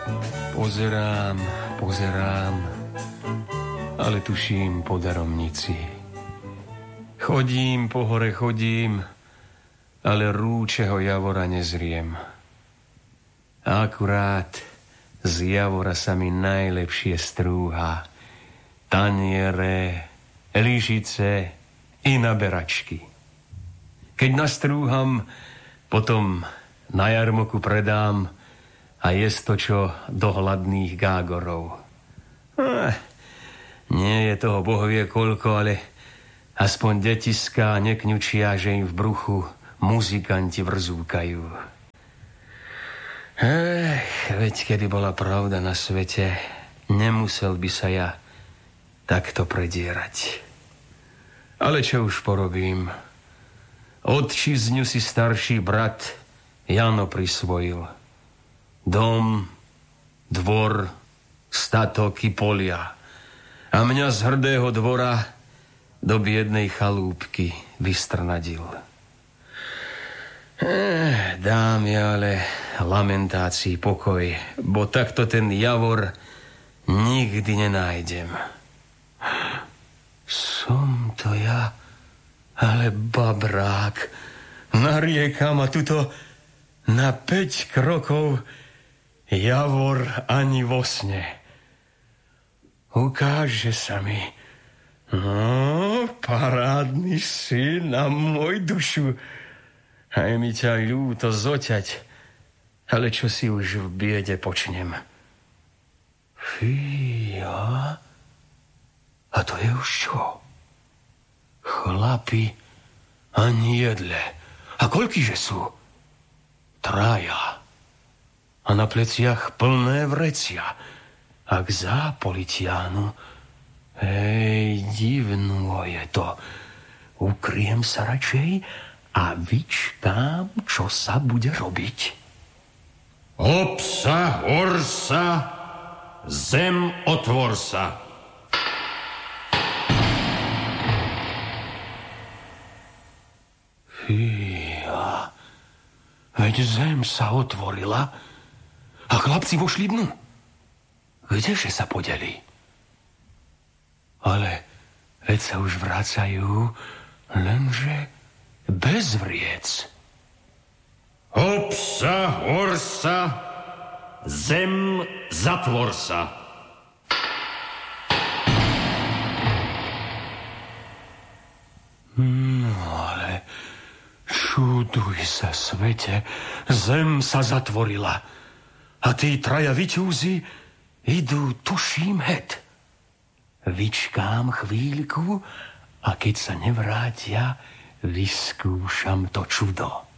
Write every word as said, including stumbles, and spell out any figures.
Pozerám, pozerám, ale tuším po daromnici. Chodím po hore, chodím, ale rúčeho javora nezriem. A akurát z javora sa mi najlepšie strúha taniere, lyžice i naberačky. Keď nastrúham, potom na jarmoku predám a jesť to, čo do hladných gágorov. Eh, nie je toho bohvie koľko, ale aspoň detiská nekňučia, že im v bruchu muzikanti vrzúkajú. Ech, veď kedy bola pravda na svete, nemusel by sa ja takto predierať. Ale čo už porobím? Otčizňu si starší brat Jano prisvojil. Dom, dvor, statok i polia. A mňa z hrdého dvora do biednej chalúbky vystrnadil. Eh, dám ja ale lamentácii pokoj, bo takto ten javor nikdy nenájdem. Som to ja, ale babrák. Nariekam a tuto na päť krokov javor ani vo sne. Ukáže sa mi. No, parádny si na môj dušu. Aj mi ťa ľúto zoťať, ale čo si už v biede počnem. Fíja. A to je už čo? Chlapi ani jedle. A koľkýže sú? Traja. A na pleciach plné vrecia. A k zápolitiánu, hej, divnú je to. Ukriem sa radšej a vyčkám, čo sa bude robiť. Obsa, horsa, zem otvor sa. Fíja, veď zem sa otvorila a chlapci vošli dnu. Kdeže sa podeli? Ale veď sa už vracajú, lenže bez vriec. Obsa, horsa, zem zatvor sa. No ale čuduj sa svete, zem sa zatvorila a tí traja vyťúzi idú, tuším, het. Vyčkám chvíľku a keď sa nevrátia, vyskúšam to čudo.